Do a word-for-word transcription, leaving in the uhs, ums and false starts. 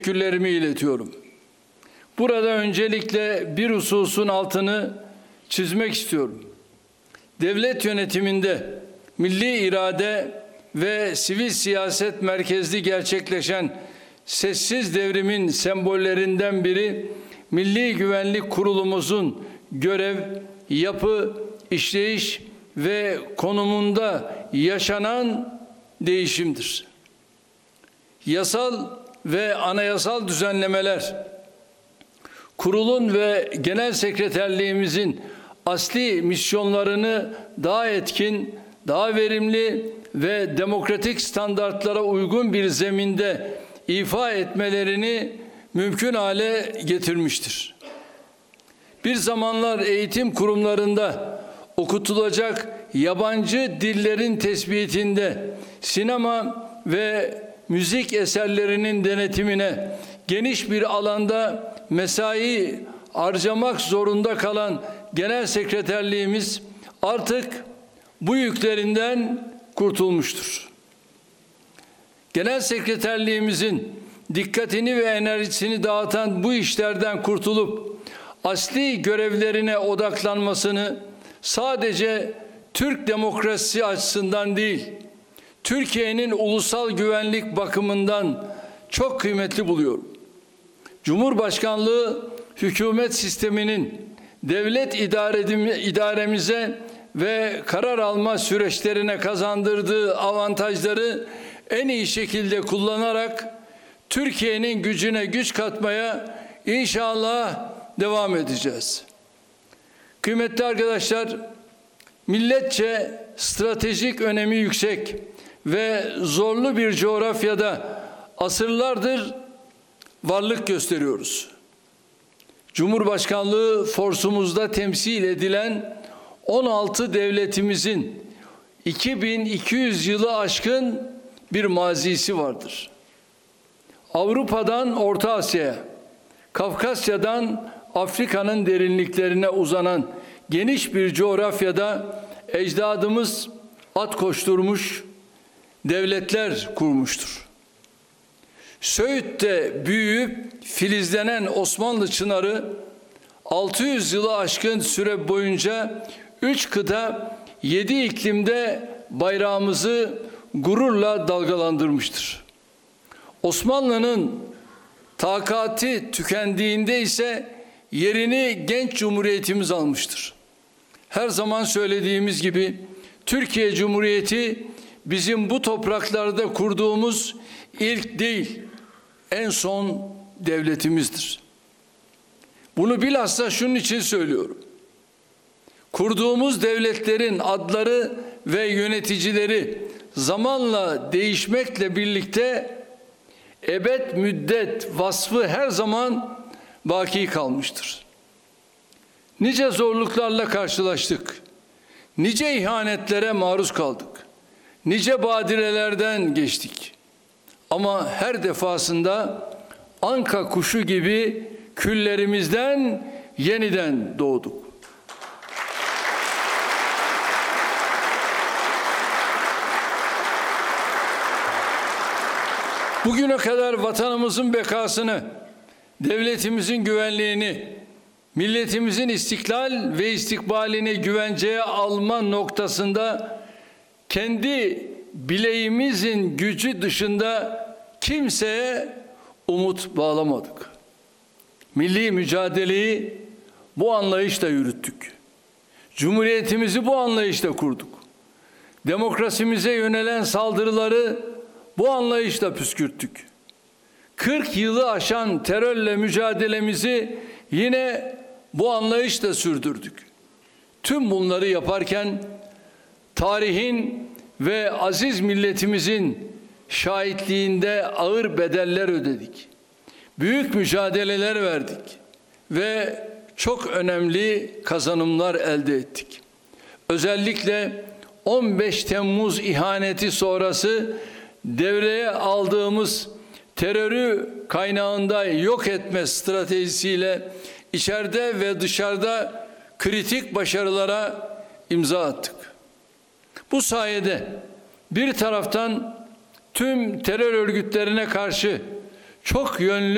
teşekkürlerimi iletiyorum. Burada öncelikle bir hususun altını çizmek istiyorum. Devlet yönetiminde milli irade ve sivil siyaset merkezli gerçekleşen sessiz devrimin sembollerinden biri Milli Güvenlik Kurulumuzun görev, yapı, işleyiş ve konumunda yaşanan değişimdir. Yasal ve anayasal düzenlemeler, kurulun ve genel sekreterliğimizin asli misyonlarını daha etkin, daha verimli ve demokratik standartlara uygun bir zeminde ifa etmelerini mümkün hale getirmiştir. Bir zamanlar eğitim kurumlarında okutulacak yabancı dillerin tespitinde, sinema ve müzik eserlerinin denetimine geniş bir alanda mesai harcamak zorunda kalan genel sekreterliğimiz artık bu yüklerinden kurtulmuştur. Genel sekreterliğimizin dikkatini ve enerjisini dağıtan bu işlerden kurtulup asli görevlerine odaklanmasını sadece Türk demokrasisi açısından değil, Türkiye'nin ulusal güvenlik bakımından çok kıymetli buluyorum. Cumhurbaşkanlığı hükümet sisteminin devlet idaremize ve karar alma süreçlerine kazandırdığı avantajları en iyi şekilde kullanarak Türkiye'nin gücüne güç katmaya inşallah devam edeceğiz. Kıymetli arkadaşlar, milletçe stratejik önemi yüksek ve zorlu bir coğrafyada asırlardır varlık gösteriyoruz. Cumhurbaşkanlığı forsumuzda temsil edilen on altı devletimizin iki bin iki yüz yılı aşkın bir mazisi vardır. Avrupa'dan Orta Asya'ya, Kafkasya'dan Afrika'nın derinliklerine uzanan geniş bir coğrafyada ecdadımız at koşturmuş, devletler kurmuştur. Söğüt'te büyüyüp filizlenen Osmanlı çınarı altı yüz yılı aşkın süre boyunca üç kıta, yedi iklimde bayrağımızı gururla dalgalandırmıştır. Osmanlı'nın takati tükendiğinde ise yerini genç cumhuriyetimiz almıştır. Her zaman söylediğimiz gibi Türkiye Cumhuriyeti bizim bu topraklarda kurduğumuz ilk değil, en son devletimizdir. Bunu bilhassa şunun için söylüyorum. Kurduğumuz devletlerin adları ve yöneticileri zamanla değişmekle birlikte ebed müddet vasfı her zaman baki kalmıştır. Nice zorluklarla karşılaştık. Nice ihanetlere maruz kaldık. Nice badirelerden geçtik. Ama her defasında anka kuşu gibi küllerimizden yeniden doğduk. Bugüne kadar vatanımızın bekasını, devletimizin güvenliğini, milletimizin istiklal ve istikbalini güvenceye alma noktasında kendi bileğimizin gücü dışında kimseye umut bağlamadık. Milli mücadeleyi bu anlayışla yürüttük. Cumhuriyetimizi bu anlayışla kurduk. Demokrasimize yönelen saldırıları bu anlayışla püskürttük. kırk yılı aşan terörle mücadelemizi yine bu anlayışla sürdürdük. Tüm bunları yaparken tarihin ve aziz milletimizin şahitliğinde ağır bedeller ödedik. Büyük mücadeleler verdik ve çok önemli kazanımlar elde ettik. Özellikle on beş Temmuz ihaneti sonrası devreye aldığımız terörü kaynağında yok etme stratejisiyle içeride ve dışarıda kritik başarılara imza attık. Bu sayede bir taraftan tüm terör örgütlerine karşı çok yönlü